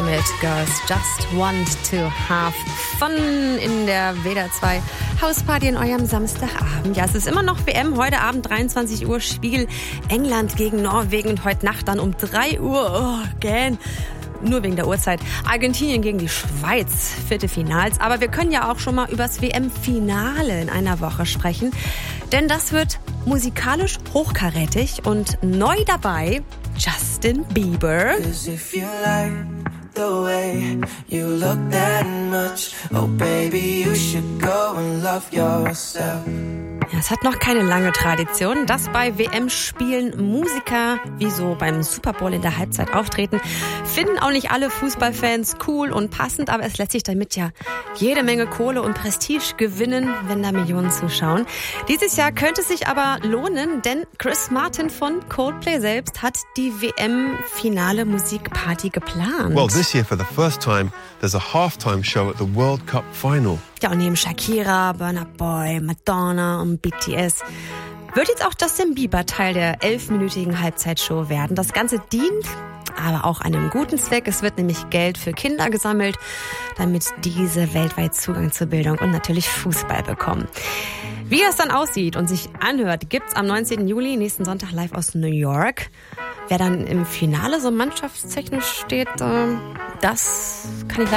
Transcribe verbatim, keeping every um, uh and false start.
mit Girls Just Want to Have Fun in der W D R zwei Hausparty in eurem Samstagabend. Ja, es ist immer noch W M. Heute Abend dreiundzwanzig Uhr Spiel England gegen Norwegen und heute Nacht dann um drei Uhr. Oh, gähn. Nur wegen der Uhrzeit. Argentinien gegen die Schweiz, Viertelfinals. Aber wir können ja auch schon mal übers W M-Finale in einer Woche sprechen. Denn das wird musikalisch hochkarätig und neu dabei Justin Bieber. The way you look that much, oh baby, you should go and love yourself. Ja, es hat noch keine lange Tradition, dass bei W M-Spielen Musiker wie so beim Super Bowl in der Halbzeit auftreten. Finden auch nicht alle Fußballfans cool und passend, aber es lässt sich damit ja jede Menge Kohle und Prestige gewinnen, wenn da Millionen zuschauen. Dieses Jahr könnte es sich aber lohnen, denn Chris Martin von Coldplay selbst hat die W M-finale Musikparty geplant. Well, this year for the first time, there's a halftime show at the World Cup final. Ja, und neben Shakira, Burna Boy, Madonna und B T S wird jetzt auch Justin Bieber Teil der elfminütigen Halbzeitshow werden. Das Ganze dient aber auch einem guten Zweck. Es wird nämlich Geld für Kinder gesammelt, damit diese weltweit Zugang zur Bildung und natürlich Fußball bekommen. Wie das dann aussieht und sich anhört, gibt's am neunzehnten Juli, nächsten Sonntag, live aus New York. Wer dann im Finale so mannschaftstechnisch steht, das kann ich leider